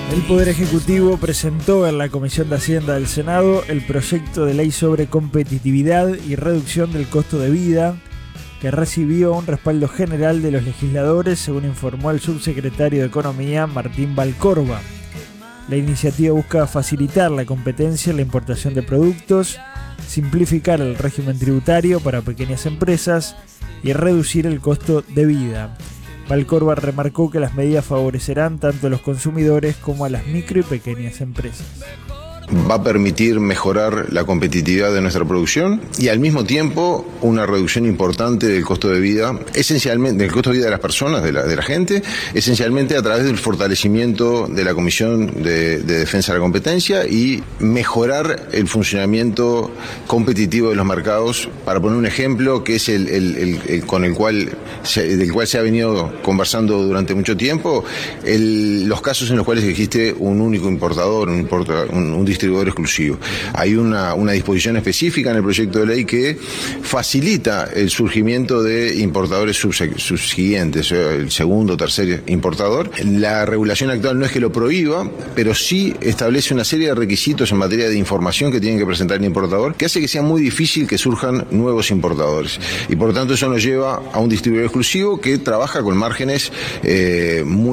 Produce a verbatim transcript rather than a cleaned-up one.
El Poder Ejecutivo presentó en la Comisión de Hacienda del Senado el proyecto de ley sobre competitividad y reducción del costo de vida, que recibió un respaldo general de los legisladores, según informó el subsecretario de Economía, Martín Valcorba. La iniciativa busca facilitar la competencia en la importación de productos, simplificar el régimen tributario para pequeñas empresas y reducir el costo de vida. Valcorba remarcó que las medidas favorecerán tanto a los consumidores como a las micro y pequeñas empresas. Va a permitir mejorar la competitividad de nuestra producción y al mismo tiempo una reducción importante del costo de vida, esencialmente del costo de vida de las personas, de la, de la gente, esencialmente a través del fortalecimiento de la Comisión de, de Defensa de la Competencia y mejorar el funcionamiento competitivo de los mercados. Para poner un ejemplo, que es el, el, el, el con el cual se, del cual se ha venido conversando durante mucho tiempo, el, los casos en los cuales existe un único importador, un, importa, un, un distribuidor exclusivo. Hay una, una disposición específica en el proyecto de ley que facilita el surgimiento de importadores subsiguientes, el segundo o tercer importador. La regulación actual no es que lo prohíba, pero sí establece una serie de requisitos en materia de información que tiene que presentar el importador, que hace que sea muy difícil que surjan nuevos importadores. Y por lo tanto eso nos lleva a un distribuidor exclusivo que trabaja con márgenes eh, muy